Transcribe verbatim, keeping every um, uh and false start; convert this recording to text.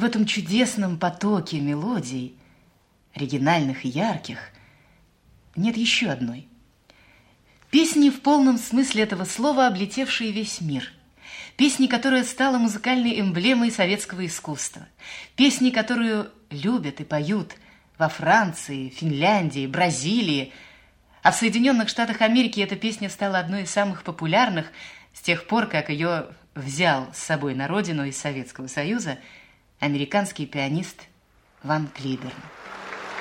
этом чудесном потоке мелодий, оригинальных и ярких, нет еще одной. Песни в полном смысле этого слова, облетевшие весь мир. Песни, которая стала музыкальной эмблемой советского искусства. Песни, которую любят и поют во Франции, Финляндии, Бразилии. А в Соединенных Штатах Америки эта песня стала одной из самых популярных с тех пор, как ее взял с собой на родину из Советского Союза американский пианист Ван Клиберн.